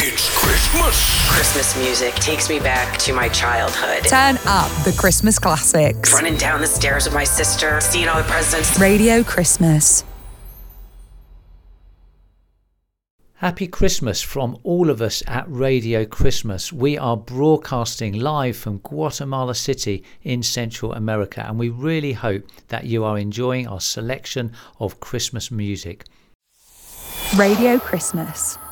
It's Christmas. Christmas music takes me back to my childhood. Turn up the Christmas classics. Running down the stairs with my sister, seeing all the presents. Radio Christmas. Happy Christmas from all of us at Radio Christmas. We are broadcasting live from Guatemala City in Central America, and we really hope that you are enjoying our selection of Christmas music. Radio Christmas.